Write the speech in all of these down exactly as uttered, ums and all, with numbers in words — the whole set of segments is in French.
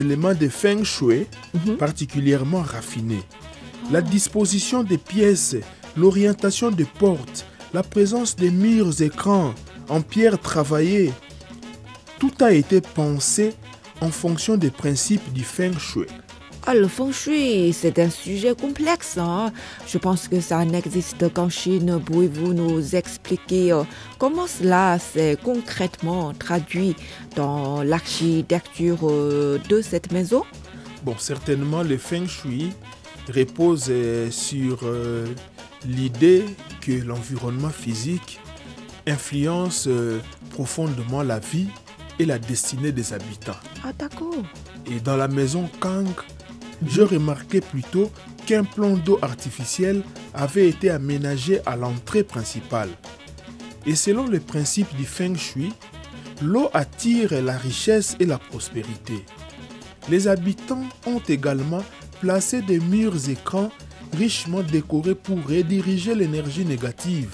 Éléments de feng shui Mhm. particulièrement raffinés. La disposition des pièces, l'orientation des portes, la présence des murs écrans en pierre travaillée, tout a été pensé en fonction des principes du feng shui. Ah, le feng shui, c'est un sujet complexe, hein. Je pense que ça n'existe qu'en Chine. Pouvez-vous nous expliquer euh, comment cela s'est concrètement traduit dans l'architecture euh, de cette maison? Bon, certainement, le feng shui repose euh, sur euh, l'idée que l'environnement physique influence euh, profondément la vie et la destinée des habitants. Ah, d'accord. Et dans la maison Kang, je remarquais plutôt qu'un plan d'eau artificiel avait été aménagé à l'entrée principale. Et selon le principe du feng shui, l'eau attire la richesse et la prospérité. Les habitants ont également placé des murs écrans richement décorés pour rediriger l'énergie négative.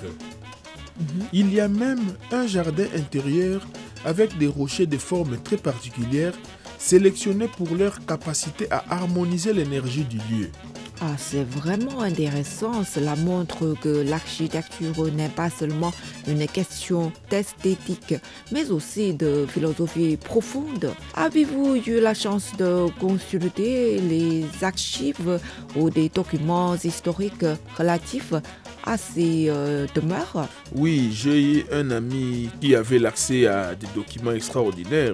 Mhm. Il y a même un jardin intérieur avec des rochers de forme très particulière sélectionnés pour leur capacité à harmoniser l'énergie du lieu. Ah, c'est vraiment intéressant. Cela montre que l'architecture n'est pas seulement une question d'esthétique, mais aussi de philosophie profonde. Avez-vous eu la chance de consulter les archives ou des documents historiques relatifs à ces euh, demeures? Oui, j'ai eu un ami qui avait l'accès à des documents extraordinaires.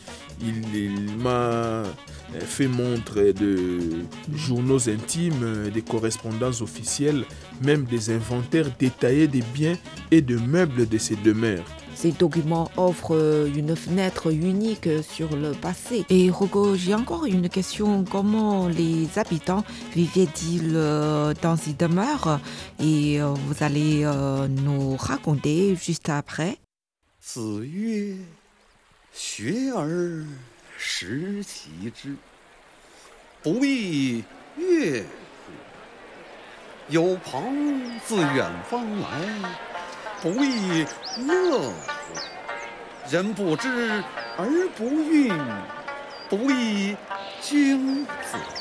Il, il m'a fait montre de journaux intimes, des correspondances officielles, même des inventaires détaillés des biens et de meubles de ces demeures. Ces documents offrent une fenêtre unique sur le passé. Et Rogo, j'ai encore une question. Comment les habitants vivaient-ils euh, dans ces demeures? Et euh, vous allez euh, nous raconter juste après. 子曰：“学而时齐之，不亦乐乎？有朋自远方来，不亦乐乎？人不知而不愠，不亦君子？”